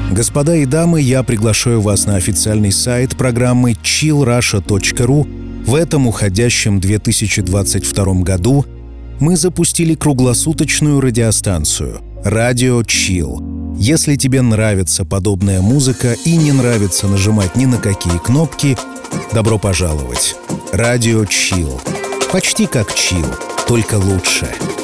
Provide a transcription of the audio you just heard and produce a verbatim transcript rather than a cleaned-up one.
Господа и дамы, я приглашаю вас на официальный сайт программы чилл раша точка ру. В этом уходящем две тысячи двадцать втором году мы запустили круглосуточную радиостанцию «Радио Чилл». Если тебе нравится подобная музыка и не нравится нажимать ни на какие кнопки, добро пожаловать. «Радио Чилл». Почти как чилл, только лучше.